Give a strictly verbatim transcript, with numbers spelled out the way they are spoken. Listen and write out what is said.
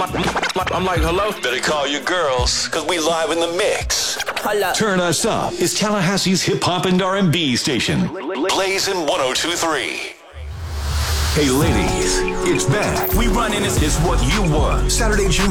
I'm like, hello? Better call your girls, cause we live in the mix. Holla. Turn Us Up is Tallahassee's hip-hop and R and B station. Blazing one oh two point three. Hey ladies, it's back. We running this is what you want. Saturday, June